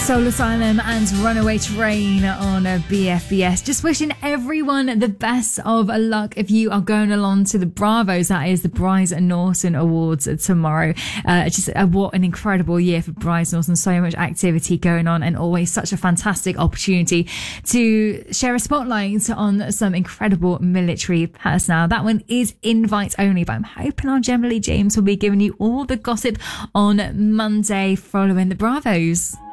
Soul Asylum and Runaway Train on BFBS. Just wishing everyone the best of luck if you are going along to the Bravos. That is the Bryce Norton Awards tomorrow. What an incredible year for Bryce Norton. So much activity going on and always such a fantastic opportunity to share a spotlight on some incredible military personnel. That one is invite only, but I'm hoping our Gemma Lee James will be giving you all the gossip on Monday following the Bravos.